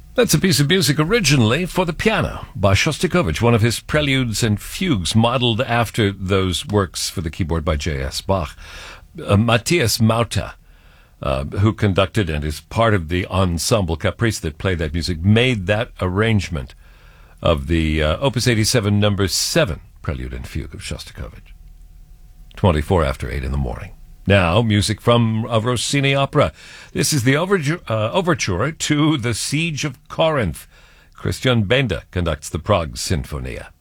That's a piece of music originally for the piano by Shostakovich, one of his preludes and fugues modeled after those works for the keyboard by J.S. Bach. Matthias Mauta, who conducted and is part of the ensemble Caprice that played that music, made that arrangement of the Opus 87 number 7 prelude and fugue of Shostakovich. 24 after 8 in the morning. Now, music from a Rossini opera. This is the overture to The Siege of Corinth. Christian Benda conducts the Prague Sinfonia.